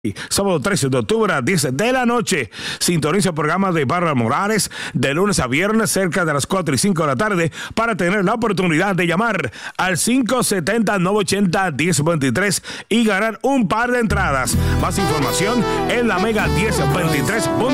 Sábado 13 de octubre a 10 de la noche. Sintoniza el programa de Bárbara Morales de lunes a viernes cerca de las 4 y 5 de la tarde para tener la oportunidad de llamar al 570-980-1023 y ganar un par de entradas. Más información en la Mega 1023.